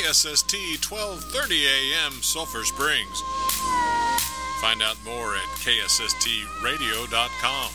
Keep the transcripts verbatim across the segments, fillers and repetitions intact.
S S T twelve thirty A M Sulphur Springs. Find out more at K S S T radio dot com.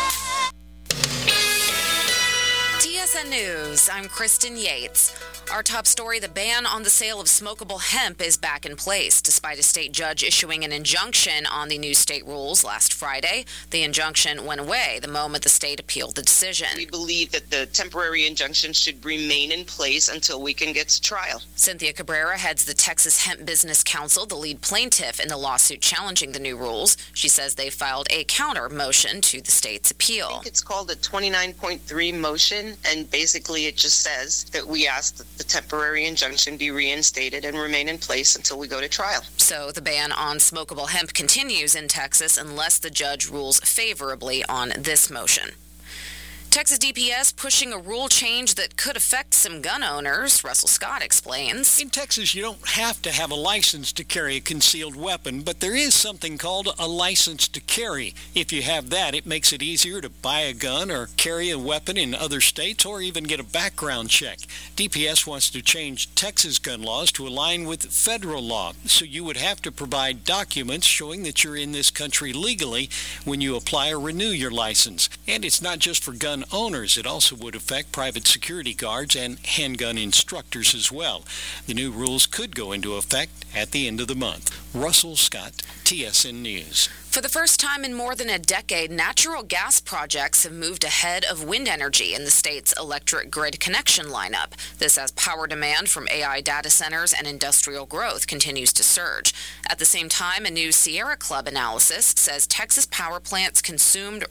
T S N News, I'm Kristen Yates. Our top story, the ban on the sale of smokable hemp is back in place, despite a state judge issuing an injunction on the new state rules last Friday. The injunction went away the moment the state appealed the decision. We believe that the temporary injunction should remain in place until we can get to trial. Cynthia Cabrera heads the Texas Hemp Business Council, the lead plaintiff in the lawsuit challenging the new rules. She says they filed a counter motion to the state's appeal. I think it's called a twenty-nine point three motion, and basically it just says that we ask that the temporary injunction be reinstated and remain in place until we go to trial. So the ban on smokable hemp continues in Texas unless the judge rules favorably on this motion. Texas D P S pushing a rule change that could affect some gun owners. Russell Scott explains. In Texas, you don't have to have a license to carry a concealed weapon, but there is something called a license to carry. If you have that, it makes it easier to buy a gun or carry a weapon in other states or even get a background check. D P S wants to change Texas gun laws to align with federal law, so you would have to provide documents showing that you're in this country legally when you apply or renew your license. And it's not just for gun owners. It also would affect private security guards and handgun instructors as well. The new rules could go into effect at the end of the month. Russell Scott, T S N News. For the first time in more than a decade, natural gas projects have moved ahead of wind energy in the state's electric grid connection lineup. This as power demand from A I data centers and industrial growth continues to surge. At the same time, a new Sierra Club analysis says Texas power plants consumed